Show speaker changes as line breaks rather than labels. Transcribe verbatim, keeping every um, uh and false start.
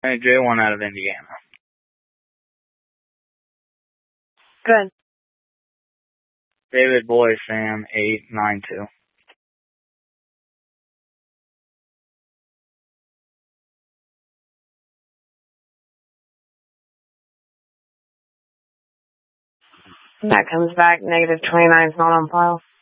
Hey, J one out of Indiana.
Good.
David Boy Sam eight nine two.
That comes back negative twenty-nine is not on file.